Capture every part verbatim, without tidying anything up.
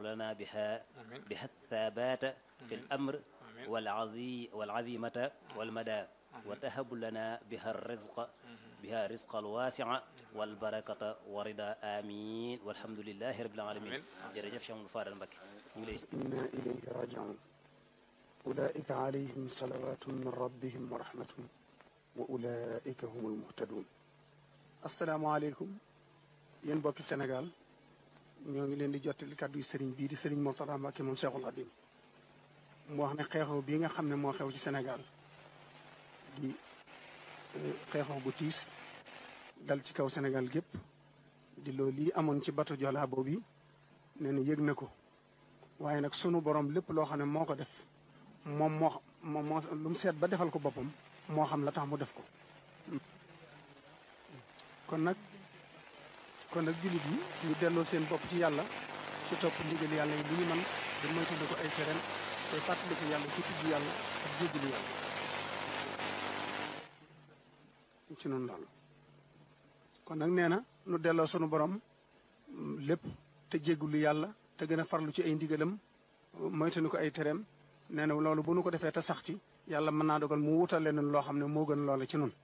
لنا بها بها الثبات في الأمر والعظي والعظيمة والمدى وتهب لنا بها الرزق بها الرزق الواسع والبركة ورضا آمين والحمد لله رب العالمين jërëjëf Cheikh Mouhamadou Fadal Mbacké ñu ngi lay inna ilayhi raji'un ulaika alayhim salawatun min rabbihim wa rahmatun wa ulaika humul muhtadun asalaamaaleykum yéen bokki Sénégal ñoo ngi leen di jottali kàddu yi sëriñ bii di sëriñ Mourtada Mbacké moom Cheikhul Khadim mu wax ne xeexoo bii nga xam ne moo xew ci Sénégal di xeexoo bu tiis dal ci kaw Sénégal gépp di loolu lii amoon ci bato Joola boobu nee na yëg na ko waaye nag sunu borom lépp loo xam ne moo ko def moom moo moom moo lu mu seet ba defal ko boppam moo xam la tax mu def ko kon nag kon nag jullit yi ñu delloo seen bopp ci yàlla ci topp ndigal yàlla yi lu ñu mën di moytu ko ay fereen tey fàttaliku yàlla ci tudd yàlla ak jéggalu yàlla ci noonu loolu kon nag nee na nu delloo sunu borom lépp te jéggalu yàlla te gën a farlu ci ay ndigalam moytu ko ay tereem nee na loolu bu nu ko defee te sax ci yàlla mën naa dogal mu wutal leen loo xam ne moo gën loola ci nun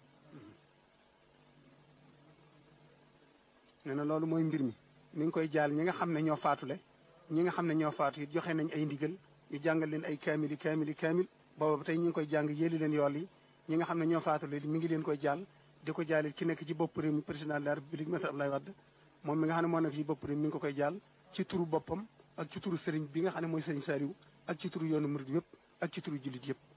nee na loolu mooy mbir mi mi ngi koy jaal ñi nga xam ne ñoo faatule ñi nga xam ne ñoo faatu it joxe nañ ay ndigal ñu jàngal leen ay kaamili kaamili kaamil booba ba tey ñu ngi koy jàng yéeli leen yool yi ñi nga xam ne ñoo faatule mi ngi leen koy jaal di ko jaalit ki nekk ci bopp réew mi président de la république maître Abdoulaye Wade moom mi nga xam ne moo nekk ci bopp réew mi ngi ko koy jaal ci turu boppam ak ci turu sëriñ bi nga xam ne mooy sëriñ Saliou ak ci turu yoonu murid yëpp ak ci turu jullit yëpp